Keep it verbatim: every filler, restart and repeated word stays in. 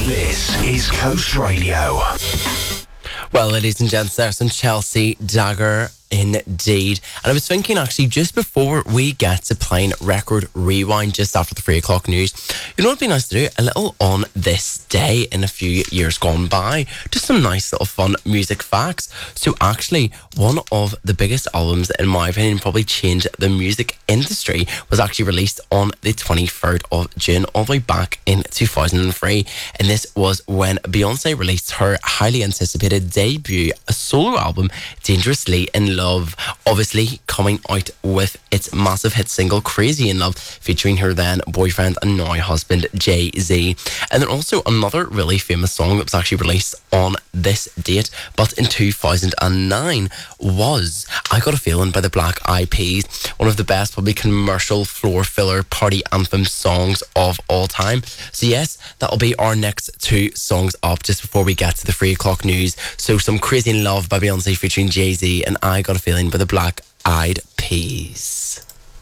This is Coast Radio. Well, ladies and gents, there's some Chelsea Dagger indeed. And I was thinking actually just before we get to playing Record Rewind just after the three o'clock news, you know what would be nice to do? A little on this day in a few years gone by. Just some nice little fun music facts. So actually, one of the biggest albums, in my opinion, probably changed the music industry was actually released on the twenty-third of June, all the way back in two thousand three. And this was when Beyonce released her highly anticipated debut, a solo album, Dangerously in Love, obviously coming out with its massive hit single Crazy in Love, featuring her then boyfriend and now husband Jay-Z. And then also another really famous song that was actually released on this date, but in two thousand nine, was I Got a Feeling by the Black Eyed Peas, one of the best probably commercial floor filler party anthem songs of all time. So yes, that'll be our next two songs up just before we get to the three o'clock news. So some Crazy in Love by Beyonce featuring Jay-Z and I Got a Feeling by the Black Eyed Peas.